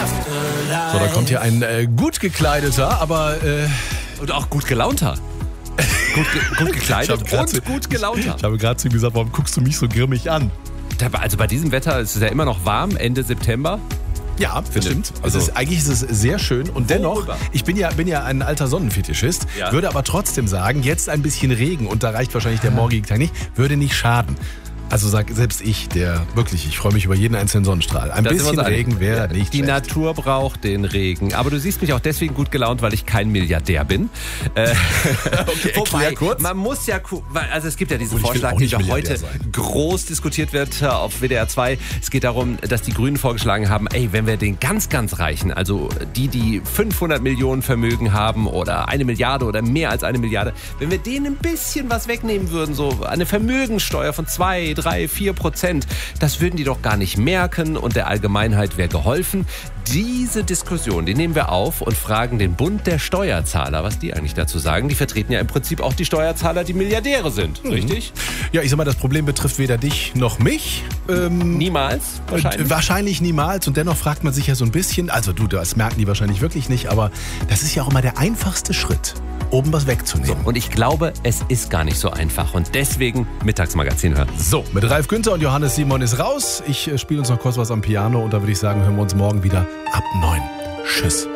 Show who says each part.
Speaker 1: So, da kommt hier ein gut gekleideter, aber...
Speaker 2: Und auch gut gelaunter. Gut gekleidet und gut gelaunter.
Speaker 1: Ich habe gerade zu ihm gesagt, warum guckst du mich so grimmig an?
Speaker 2: Also bei diesem Wetter ist es ja immer noch warm, Ende September.
Speaker 1: Ja, das stimmt. Also eigentlich ist es sehr schön und dennoch, ich bin ja ein alter Sonnenfetischist, würde aber trotzdem sagen, jetzt ein bisschen Regen und da reicht wahrscheinlich der morgige Tag nicht, würde nicht schaden. Also sag selbst ich, ich freue mich über jeden einzelnen Sonnenstrahl. Ein bisschen Regen wäre nicht
Speaker 2: Die
Speaker 1: schlecht.
Speaker 2: Natur braucht den Regen. Aber du siehst mich auch deswegen gut gelaunt, weil ich kein Milliardär bin.
Speaker 1: Okay, erklär kurz.
Speaker 2: Man muss ja, also es gibt ja diesen Vorschlag, der heute groß diskutiert wird auf WDR 2. Es geht darum, dass die Grünen vorgeschlagen haben, wenn wir den ganz, ganz Reichen, also die 500 Millionen Vermögen haben oder 1 Milliarde oder mehr als 1 Milliarde, wenn wir denen ein bisschen was wegnehmen würden, so eine Vermögenssteuer von 2, 3, 4%, das würden die doch gar nicht merken und der Allgemeinheit wäre geholfen. Diese Diskussion, die nehmen wir auf und fragen den Bund der Steuerzahler, was die eigentlich dazu sagen. Die vertreten ja im Prinzip auch die Steuerzahler, die Milliardäre sind, richtig?
Speaker 1: Ja, ich sag mal, das Problem betrifft weder dich noch mich.
Speaker 2: Niemals, wahrscheinlich.
Speaker 1: Wahrscheinlich niemals und dennoch fragt man sich ja so ein bisschen, also das merken die wahrscheinlich wirklich nicht, aber das ist ja auch immer der einfachste Schritt, oben was wegzunehmen.
Speaker 2: So, und ich glaube, es ist gar nicht so einfach und deswegen Mittagsmagazin hören.
Speaker 1: So, mit Ralf Günther und Johannes Simon ist raus. Ich spiele uns noch kurz was am Piano und dann würde ich sagen, hören wir uns morgen wieder ab 9. Tschüss.